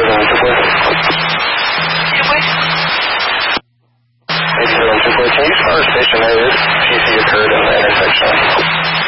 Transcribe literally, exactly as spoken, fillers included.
eighty-seven Chipway. eighty-seven Chipway, can you start station A? This P C occurred in the intersection.